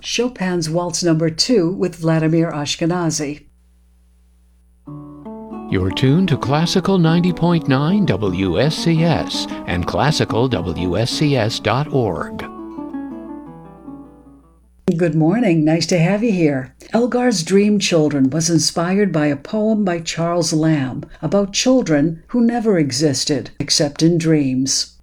Chopin's Waltz No. 2 with Vladimir Ashkenazy. You're tuned to Classical 90.9 WSCS and classicalwscs.org. Good morning. Nice to have you here. Elgar's Dream Children was inspired by a poem by Charles Lamb about children who never existed except in dreams.